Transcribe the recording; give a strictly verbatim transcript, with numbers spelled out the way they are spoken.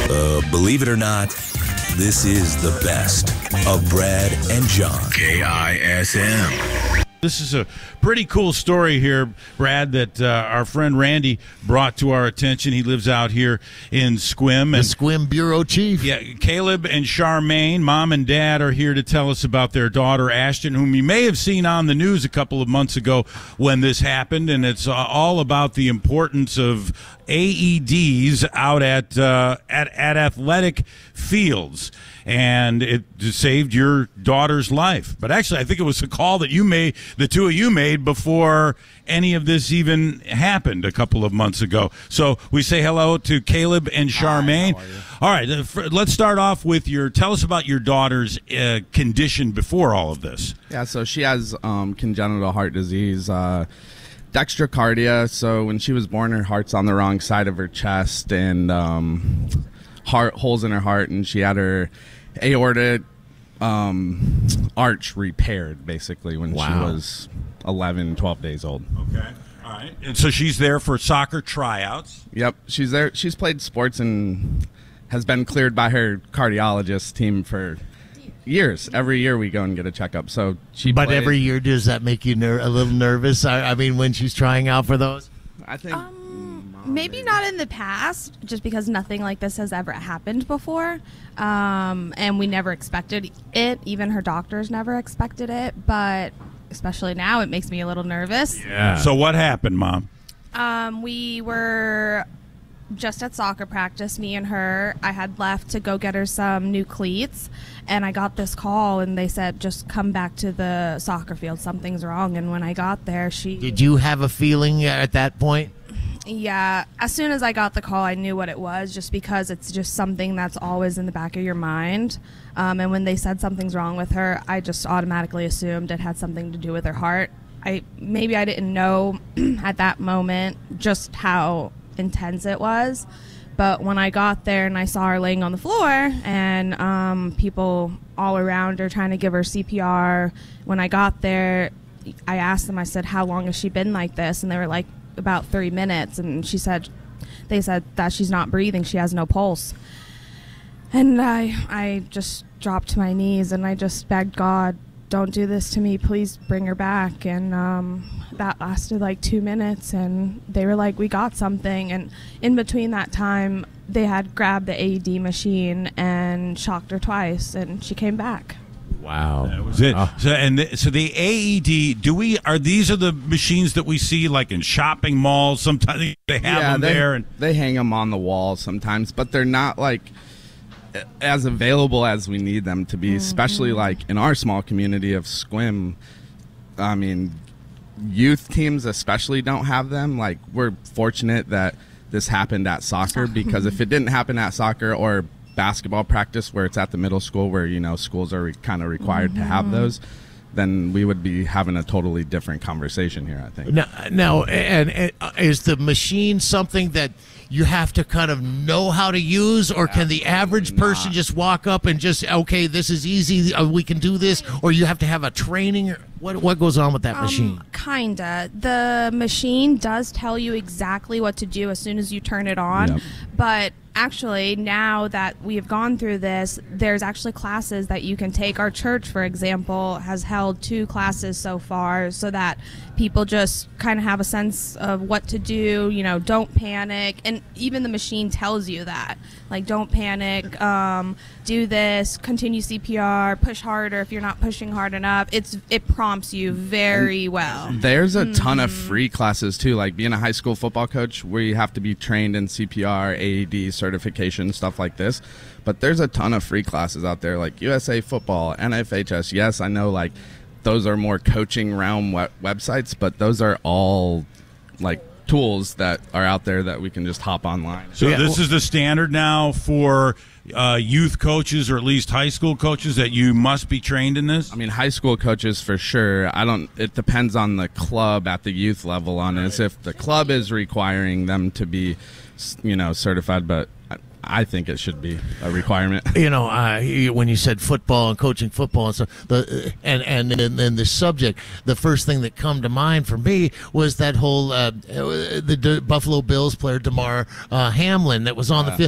Uh, believe it or not, this is the best of Brad and John. K I S M. This is a pretty cool story here, Brad, that uh, our friend Randy brought to our attention. He lives out here in Sequim. The And, Sequim Bureau Chief. yeah, Caleb and Charmaine, mom and dad, are here to tell us about their daughter, Ashton, whom you may have seen on the news a couple of months ago when this happened. And it's uh, all about the importance of A E Ds out at, uh, at, at athletic fields. And it saved your daughter's life. But actually, I think it was a call that you made, the two of you made, before any of this even happened a couple of months ago. So we say hello to Caleb and Charmaine. Hi, how are you? All right, uh, for, let's start off with your, tell us about your daughter's uh, condition before all of this. Yeah, so she has um, congenital heart disease, uh, dextrocardia. So when she was born, her heart's on the wrong side of her chest, and um, heart holes in her heart, and she had her aortic um, arch repaired, basically, when Wow. she was eleven, twelve days old. Okay. All right. And so she's there for soccer tryouts. Yep, she's there. She's played sports and has been cleared by her cardiologist team for years. Every year we go and get a checkup. So she But played- every year, does that make you ner- a little nervous? I, I mean, when she's trying out for those? I think Um, maybe not in the past, just because nothing like this has ever happened before, um, and we never expected it. Even her doctors never expected it, but especially now, it makes me a little nervous. Yeah. So what happened, Mom? Um, we were just at soccer practice, me and her. I had left to go get her some new cleats, and I got this call, and they said, just come back to the soccer field. Something's wrong. And when I got there, she... Did you have a feeling at that point? Yeah, as soon as I got the call, I knew what it was, just because it's just something that's always in the back of your mind. Um, and when they said something's wrong with her, I just automatically assumed it had something to do with her heart. I maybe I didn't know at that moment just how intense it was, but when I got there and I saw her laying on the floor and um, people all around her trying to give her C P R, when I got there, I asked them, I said, how long has she been like this? And they were like, about three minutes. And she said, they said that she's not breathing, she has no pulse. And I I just dropped to my knees and I just begged God, don't do this to me, please bring her back. And um, that lasted like two minutes and they were like, we got something. And in between that time, they had grabbed the A E D machine and shocked her twice, and she came back. Wow. That was it. Oh. So and the, so the A E D, do we are these are the machines that we see like in shopping malls? Sometimes they have yeah, them they, there, and they hang them on the wall sometimes, but they're not like as available as we need them to be, especially like in our small community of Sequim. I mean, youth teams especially don't have them. Like, we're fortunate that this happened at soccer, because if it didn't happen at soccer or basketball practice where it's at the middle school where, you know, schools are re- kind of required to have those, then we would be having a totally different conversation here, I think. Now, now and, and uh, is the machine something that you have to kind of know how to use, or can the average person not. just walk up and just, okay, this is easy, uh, we can do this, or you have to have a training? What what goes on with that machine? Um, kinda. The machine does tell you exactly what to do as soon as you turn it on, Yep. but actually, now that we have gone through this, there's actually classes that you can take. Our church, for example, has held two classes so far, so that people just kind of have a sense of what to do. You know, don't panic, and even the machine tells you that, like, don't panic, um, do this, continue C P R, push harder if you're not pushing hard enough. It's it prompts you very well. There's a ton of free classes too, like being a high school football coach where you have to be trained in C P R, A E D certification, stuff like this. But there's a ton of free classes out there, like U S A Football, N F H S. Yes, I know, like, those are more coaching realm web- websites, but those are all like tools that are out there that we can just hop online. so Yeah, this well- is the standard now for uh, youth coaches, or at least high school coaches, that you must be trained in this. I mean, high school coaches for sure. I don't. It depends on the club at the youth level on this. If the club is requiring them to be, you know, certified, but I, I think it should be a requirement. You know, uh, you- when you said football and coaching football and so the and and and, and the subject, the first thing that come to mind for me was that whole uh, the D- Buffalo Bills player DeMar uh, Hamlin that was on the field.